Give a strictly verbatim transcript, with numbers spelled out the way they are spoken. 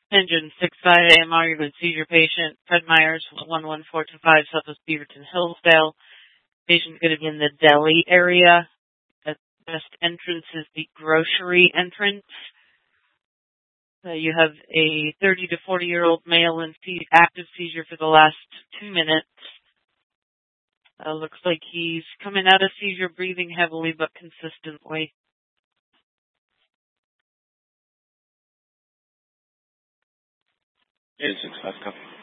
Engine six five A M R, you're with seizure patient, Fred Myers, one one four two five, Southwest Beaverton, Hillsdale. Patient's going to be in the deli area. The best entrance is the grocery entrance. Uh, you have a thirty to forty year old male in se- active seizure for the last two minutes. Uh, looks like he's coming out of seizure, breathing heavily but consistently. eight six five, copy.